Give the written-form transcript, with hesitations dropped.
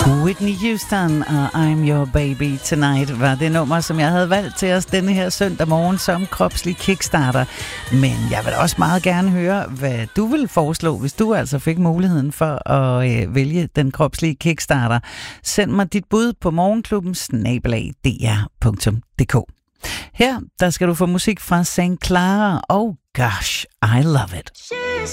Whitney Houston og I'm Your Baby Tonight var det nummer, som jeg havde valgt til os denne her søndag morgen som kropslig kickstarter. Men jeg vil også meget gerne høre, hvad du vil foreslå, hvis du altså fik muligheden for at vælge den kropslige kickstarter. Send mig dit bud på morgenklubben@dr.dk. Her, der skal du få musik fra St. Clara og Gosh, I Love It.